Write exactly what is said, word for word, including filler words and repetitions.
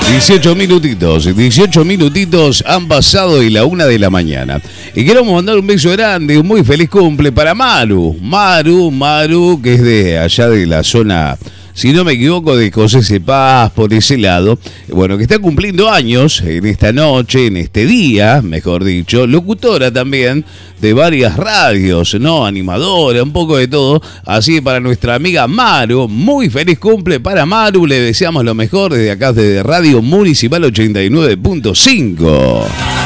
dieciocho minutitos, dieciocho minutitos han pasado de la una de la mañana. Y queremos mandar un beso grande, un muy feliz cumple para Maru. Maru, Maru, que es de allá de la zona, si no me equivoco, de José Cepaz, por ese lado. Bueno, que está cumpliendo años en esta noche, en este día, mejor dicho. Locutora también de varias radios, ¿no? Animadora, un poco de todo. Así que para nuestra amiga Maru, muy feliz cumple para Maru. Le deseamos lo mejor desde acá, desde Radio Municipal ochenta y nueve punto cinco.